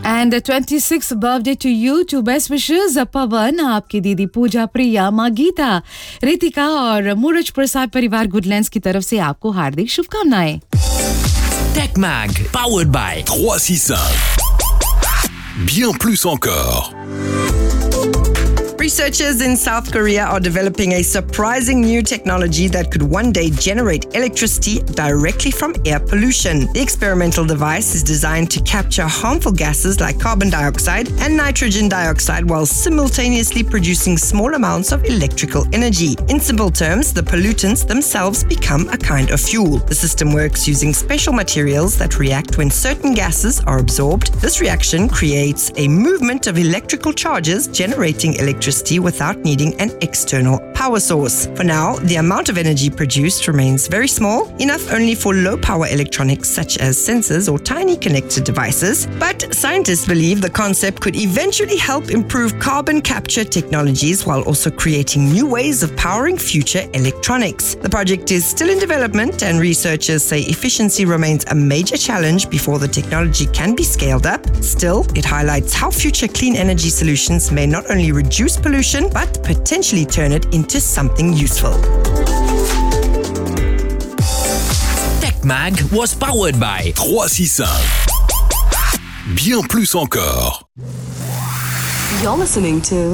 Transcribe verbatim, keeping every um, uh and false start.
And the twenty-sixth birthday to you. To best wishes, पवन, आपकी दीदी पूजा, प्रिया, माँ गीता, रितिका और मूरज प्रसाद परिवार गुडलैंड्स की तरफ से आपको हार्दिक शुभकामनाएं. Tech Mag, powered by trois six cinq. Bien plus encore. Researchers in South Korea are developing a surprising new technology that could one day generate electricity directly from air pollution. The experimental device is designed to capture harmful gases like carbon dioxide and nitrogen dioxide while simultaneously producing small amounts of electrical energy. In simple terms, the pollutants themselves become a kind of fuel. The system works using special materials that react when certain gases are absorbed. This reaction creates a movement of electrical charges, generating electricity without needing an external power source. For now, the amount of energy produced remains very small, enough only for low-power electronics such as sensors or tiny connected devices. But scientists believe the concept could eventually help improve carbon capture technologies while also creating new ways of powering future electronics. The project is still in development, and researchers say efficiency remains a major challenge before the technology can be scaled up. Still, it highlights how future clean energy solutions may not only reduce pollution, but potentially turn it into something useful. Tech Mag was powered by trois six cinq. Bien plus encore. You're listening to